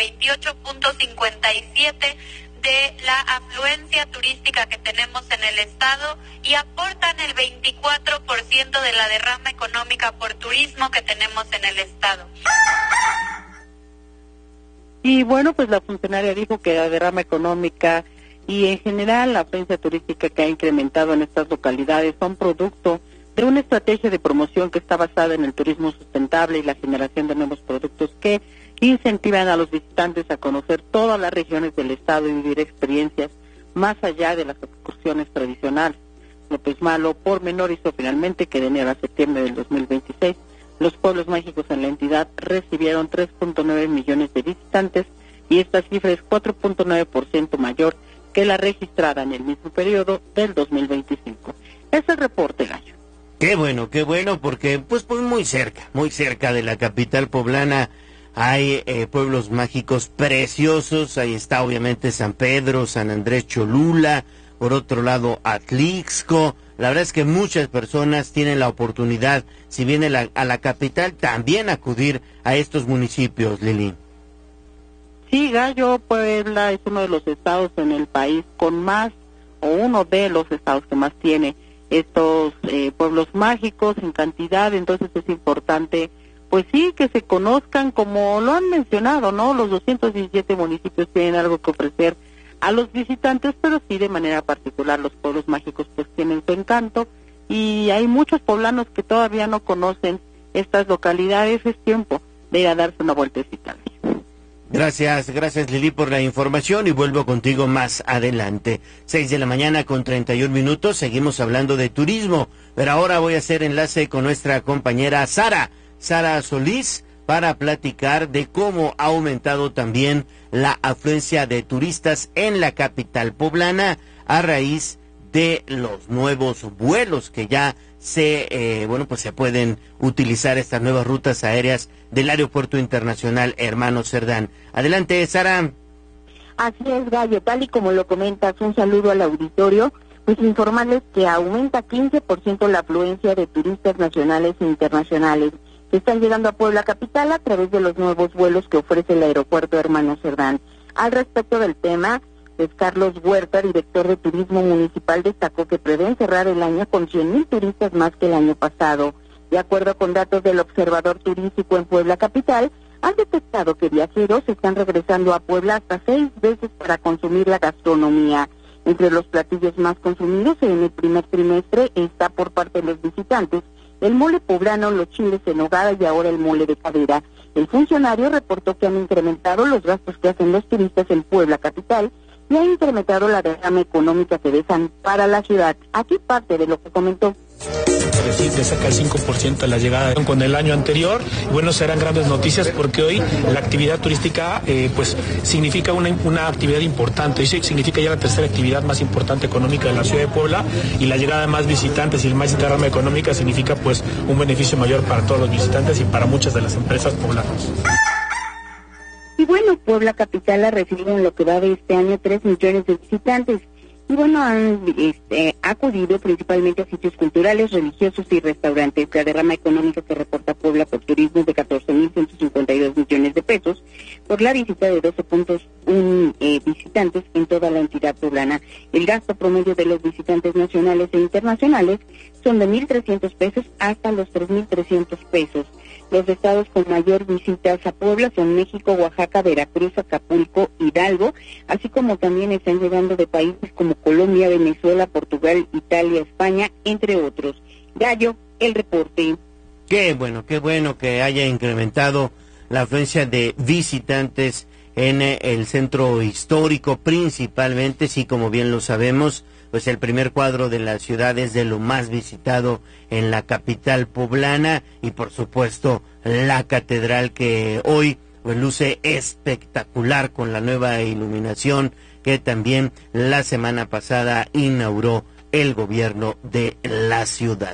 28.57 de la afluencia turística que tenemos en el estado y aportan el 24% de la derrama económica por turismo que tenemos en el estado. Y bueno, pues la funcionaria dijo que la derrama económica y en general la afluencia turística que ha incrementado en estas localidades son producto de una estrategia de promoción que está basada en el turismo sustentable y la generación de nuevos productos que incentivan a los visitantes a conocer todas las regiones del estado y vivir experiencias más allá de las excursiones tradicionales. López Malo pormenorizó finalmente que de enero a septiembre del 2026 los pueblos mágicos en la entidad recibieron 3.9 millones de visitantes y esta cifra es 4.9% mayor que la registrada en el mismo periodo del 2025. Es el reporte, Gallo. Qué bueno, porque pues muy cerca de la capital poblana hay pueblos mágicos preciosos. Ahí está obviamente San Pedro, San Andrés Cholula, por otro lado Atlixco. La verdad es que muchas personas tienen la oportunidad, si vienen a la capital, también acudir a estos municipios, Lili. Sí, Gallo, Puebla es uno de los estados en el país con más, o uno de los estados que más tiene estos pueblos mágicos en cantidad, entonces es importante, pues sí, que se conozcan, como lo han mencionado, ¿no? Los 217 municipios tienen algo que ofrecer a los visitantes, pero sí de manera particular los pueblos mágicos pues tienen su encanto y hay muchos poblanos que todavía no conocen estas localidades. Es tiempo de ir a darse una vueltecita. Gracias Lili por la información y vuelvo contigo más adelante. 6:31 a.m, seguimos hablando de turismo, pero ahora voy a hacer enlace con nuestra compañera Sara Solís para platicar de cómo ha aumentado también la afluencia de turistas en la capital poblana a raíz de los nuevos vuelos que ya se pueden utilizar estas nuevas rutas aéreas del Aeropuerto Internacional Hermano Cerdán. Adelante, Sara. Así es, Gallo, tal y como lo comentas, un saludo al auditorio, pues informarles que aumenta 15% la afluencia de turistas nacionales e internacionales que están llegando a Puebla capital a través de los nuevos vuelos que ofrece el Aeropuerto Hermano Cerdán. Al respecto del tema, pues Carlos Huerta, director de Turismo Municipal, destacó que prevén cerrar el año con 100,000 turistas más que el año pasado. De acuerdo con datos del Observador Turístico en Puebla capital, han detectado que viajeros están regresando a Puebla hasta 6 veces para consumir la gastronomía. Entre los platillos más consumidos en el primer trimestre está por parte de los visitantes el mole poblano, los chiles en nogada y ahora el mole de cadera. El funcionario reportó que han incrementado los gastos que hacen los turistas en Puebla capital y ha incrementado la derrama económica que dejan para la ciudad. Aquí parte de lo que comentó. Se saca el 5% de la llegada con el año anterior. Bueno, serán grandes noticias porque hoy la actividad turística pues significa una actividad importante. Eso significa ya la tercera actividad más importante económica de la ciudad de Puebla, y la llegada de más visitantes y el más derrama económica significa pues un beneficio mayor para todos los visitantes y para muchas de las empresas poblanas. Y bueno, Puebla capital ha recibido en lo que va de este año 3 millones de visitantes. Y bueno, han acudido principalmente a sitios culturales, religiosos y restaurantes. La derrama económica que reporta Puebla por turismo es de 14,152 millones de pesos por la visita de 12.1 visitantes en toda la entidad poblana. El gasto promedio de los visitantes nacionales e internacionales son de 1,300 pesos hasta los 3,300 pesos. Los estados con mayor visitas a Puebla son México, Oaxaca, Veracruz, Acapulco, Hidalgo, así como también están llegando de países como Colombia, Venezuela, Portugal, Italia, España, entre otros. Gallo, el reporte. Qué bueno que haya incrementado la afluencia de visitantes en el centro histórico, principalmente, sí, como bien lo sabemos, pues el primer cuadro de la ciudad es de lo más visitado en la capital poblana, y por supuesto la catedral, que hoy pues luce espectacular con la nueva iluminación que también la semana pasada inauguró el gobierno de la ciudad.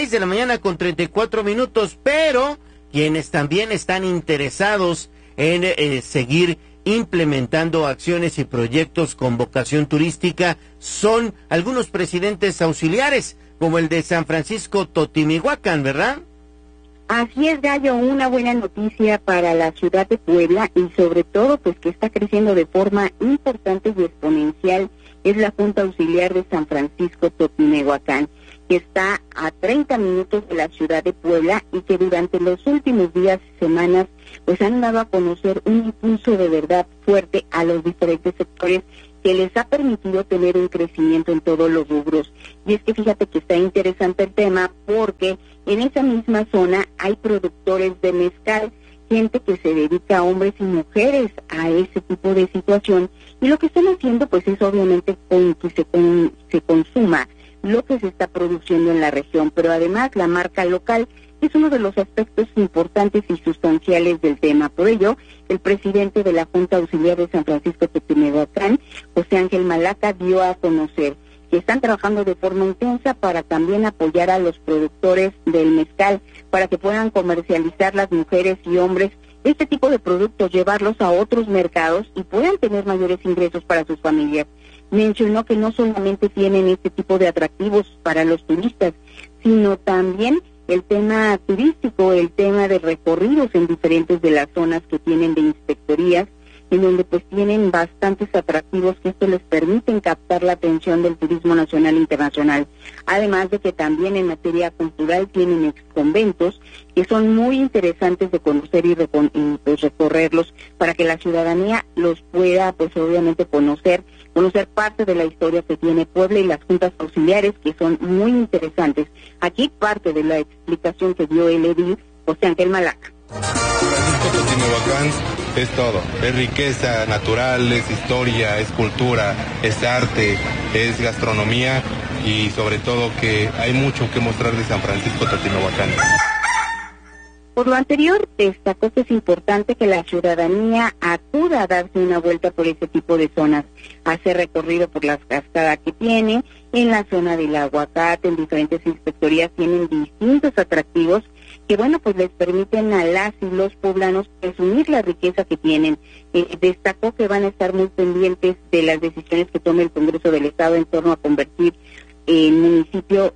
6:34 a.m, pero quienes también están interesados en seguir implementando acciones y proyectos con vocación turística son algunos presidentes auxiliares, como el de San Francisco Totimihuacán, ¿verdad? Así es, Gallo, una buena noticia para la ciudad de Puebla y sobre todo pues que está creciendo de forma importante y exponencial es la Junta Auxiliar de San Francisco Totimehuacán, que está a 30 minutos de la ciudad de Puebla y que durante los últimos días y semanas pues han dado a conocer un impulso de verdad fuerte a los diferentes sectores que les ha permitido tener un crecimiento en todos los rubros. Y es que fíjate que está interesante el tema porque en esa misma zona hay productores de mezcal, gente que se dedica, hombres y mujeres, a ese tipo de situación, y lo que están haciendo pues es obviamente que se consuma lo que se está produciendo en la región, pero además la marca local es uno de los aspectos importantes y sustanciales del tema. Por ello, el presidente de la Junta Auxiliar de San Francisco Totimehuacán, José Ángel Malaca, dio a conocer que están trabajando de forma intensa para también apoyar a los productores del mezcal, para que puedan comercializar las mujeres y hombres este tipo de productos, llevarlos a otros mercados y puedan tener mayores ingresos para sus familias. Mencionó que no solamente tienen este tipo de atractivos para los turistas, sino también el tema turístico, el tema de recorridos en diferentes de las zonas que tienen de inspectorías, en donde pues tienen bastantes atractivos que esto les permiten captar la atención del turismo nacional e internacional. Además de que también en materia cultural tienen exconventos que son muy interesantes de conocer y pues recorrerlos para que la ciudadanía los pueda pues obviamente conocer parte de la historia que tiene Puebla y las juntas auxiliares que son muy interesantes. Aquí parte de la explicación que dio el edil José Ángel Malaca. Francisco Totimehuacán es todo, es riqueza natural, es historia, es cultura, es arte, es gastronomía y sobre todo que hay mucho que mostrar de San Francisco Totimehuacán. Por lo anterior, destacó que es importante que la ciudadanía acuda a darse una vuelta por ese tipo de zonas, hacer recorrido por las cascadas que tiene, en la zona del aguacate, en diferentes inspectorías tienen distintos atractivos que bueno, pues les permiten a las y los poblanos presumir la riqueza que tienen. Destacó que van a estar muy pendientes de las decisiones que tome el Congreso del Estado en torno a convertir el municipio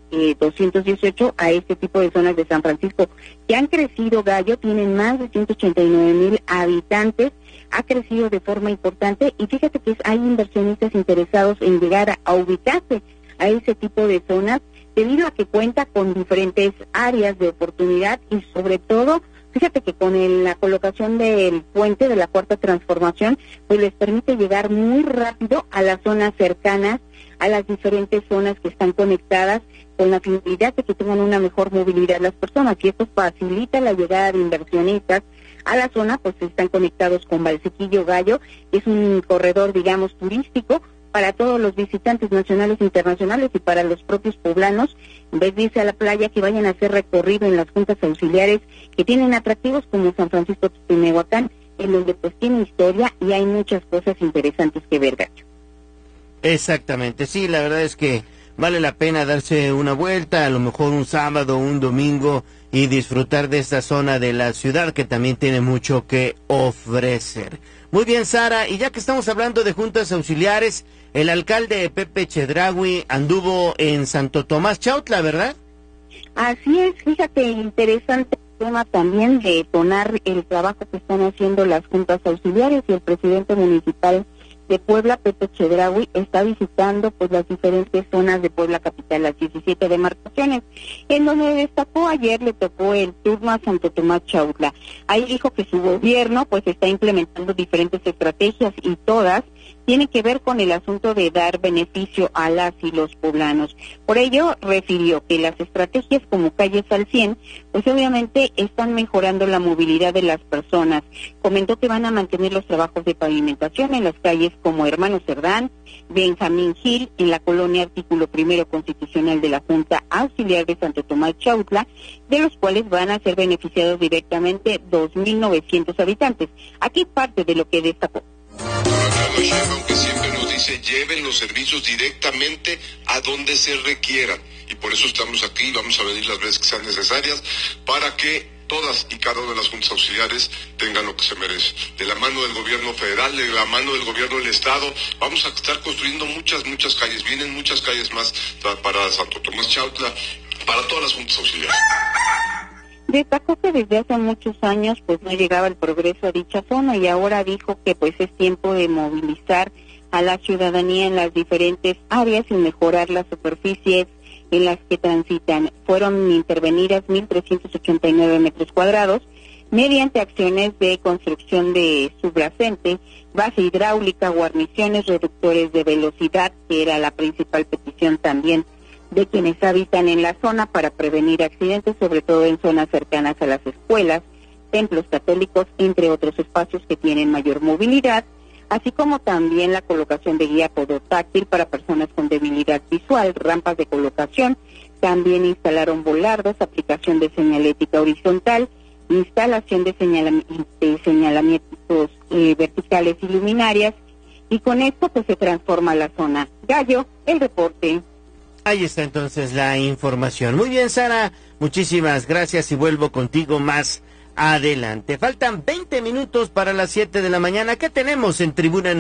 218 a este tipo de zonas de San Francisco, que han crecido, Gallo, tienen más de 189,000 habitantes, ha crecido de forma importante y fíjate que hay inversionistas interesados en llegar a ubicarse a ese tipo de zonas debido a que cuenta con diferentes áreas de oportunidad y sobre todo, fíjate que con la colocación del puente de la Cuarta Transformación, pues les permite llegar muy rápido a las zonas cercanas, a las diferentes zonas que están conectadas, con la finalidad de que tengan una mejor movilidad las personas, y esto facilita la llegada de inversionistas a la zona, pues están conectados con Valsequillo Gallo, que es un corredor, digamos, turístico, para todos los visitantes nacionales e internacionales y para los propios poblanos, en vez de irse a la playa, que vayan a hacer recorrido en las juntas auxiliares que tienen atractivos como San Francisco Totimehuacán, en donde pues tiene historia y hay muchas cosas interesantes que ver, Gacho. Exactamente, sí, la verdad es que vale la pena darse una vuelta, a lo mejor un sábado o un domingo, y disfrutar de esta zona de la ciudad que también tiene mucho que ofrecer. Muy bien, Sara, y ya que estamos hablando de juntas auxiliares, el alcalde Pepe Chedraui anduvo en Santo Tomás Chautla, ¿verdad? Así es, fíjate, interesante tema también de detonar el trabajo que están haciendo las juntas auxiliares, y el presidente municipal de Puebla, Pepe Chedraui, está visitando pues las diferentes zonas de Puebla capital, las 17 demarcaciones, en donde destacó ayer le tocó el turno a Santo Tomás Chautla. Ahí dijo que su gobierno pues está implementando diferentes estrategias y todas tienen que ver con el asunto de dar beneficio a las y los poblanos. Por ello, refirió que las estrategias como Calles al 100, pues obviamente están mejorando la movilidad de las personas. Comentó que van a mantener los trabajos de pavimentación en las calles como Hermano Cerdán, Benjamín Gil, en la colonia Artículo 1 Constitucional de la Junta Auxiliar de Santo Tomás Chautla, de los cuales van a ser beneficiados directamente 2,900 habitantes. Aquí parte de lo que destacó. Aunque siempre nos dice, lleven los servicios directamente a donde se requieran, y por eso estamos aquí, vamos a venir las veces que sean necesarias para que todas y cada una de las juntas auxiliares tengan lo que se merece. De la mano del gobierno federal, de la mano del gobierno del estado, vamos a estar construyendo muchas calles, vienen muchas calles más para Santo Tomás Chautla, para todas las juntas auxiliares. Destacó que desde hace muchos años pues no llegaba el progreso a dicha zona y ahora dijo que pues es tiempo de movilizar a la ciudadanía en las diferentes áreas y mejorar las superficies en las que transitan. Fueron intervenidas 1.389 metros cuadrados mediante acciones de construcción de subyacente, base hidráulica, guarniciones, reductores de velocidad, que era la principal petición también de quienes habitan en la zona para prevenir accidentes, sobre todo en zonas cercanas a las escuelas, templos católicos, entre otros espacios que tienen mayor movilidad, así como también la colocación de guía podotáctil para personas con debilidad visual, rampas de colocación, también instalaron volardos, aplicación de señalética horizontal, instalación de señalamientos verticales y luminarias, y con esto pues se transforma la zona. Gallo, el reporte. Ahí está entonces la información. Muy bien, Sara, muchísimas gracias y vuelvo contigo más adelante. Faltan 20 minutos para las 7 de la mañana. ¿Qué tenemos en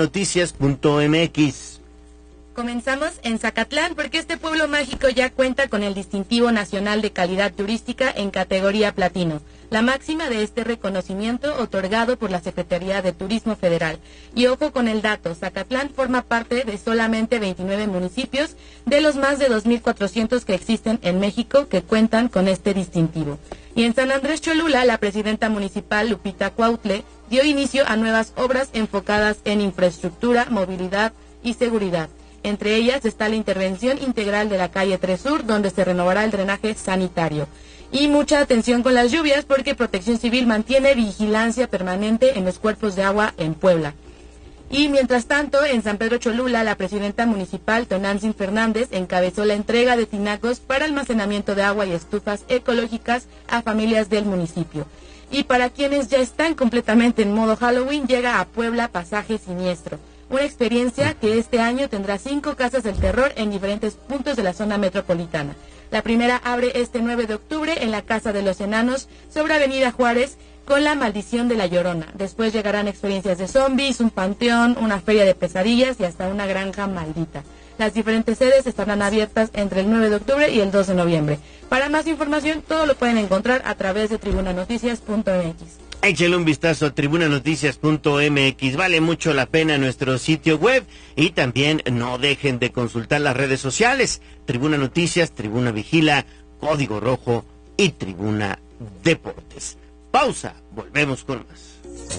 tribunanoticias.mx? Comenzamos en Zacatlán porque este pueblo mágico ya cuenta con el distintivo nacional de calidad turística en categoría platino, la máxima de este reconocimiento otorgado por la Secretaría de Turismo Federal. Y ojo con el dato, Zacatlán forma parte de solamente 29 municipios de los más de 2.400 que existen en México que cuentan con este distintivo. Y en San Andrés Cholula, la presidenta municipal Lupita Cuautle dio inicio a nuevas obras enfocadas en infraestructura, movilidad y seguridad. Entre ellas está la intervención integral de la calle 3 Sur, donde se renovará el drenaje sanitario. Y mucha atención con las lluvias, porque Protección Civil mantiene vigilancia permanente en los cuerpos de agua en Puebla. Y mientras tanto, en San Pedro Cholula, la presidenta municipal, Tonantzin Fernández, encabezó la entrega de tinacos para almacenamiento de agua y estufas ecológicas a familias del municipio. Y para quienes ya están completamente en modo Halloween, llega a Puebla Pasaje Siniestro. Una experiencia que este año tendrá 5 casas del terror en diferentes puntos de la zona metropolitana. La primera abre este 9 de octubre en la Casa de los Enanos sobre Avenida Juárez con la maldición de la Llorona. Después llegarán experiencias de zombies, un panteón, una feria de pesadillas y hasta una granja maldita. Las diferentes sedes estarán abiertas entre el 9 de octubre y el 2 de noviembre. Para más información, todo lo pueden encontrar a través de tribunanoticias.mx. Échale un vistazo a tribunanoticias.mx, vale mucho la pena nuestro sitio web y también no dejen de consultar las redes sociales, Tribuna Noticias, Tribuna Vigila, Código Rojo y Tribuna Deportes. Pausa, volvemos con más.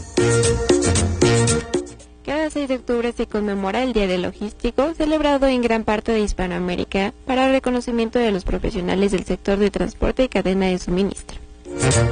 Cada 6 de octubre se conmemora el Día del Logístico, celebrado en gran parte de Hispanoamérica para el reconocimiento de los profesionales del sector de transporte y cadena de suministro.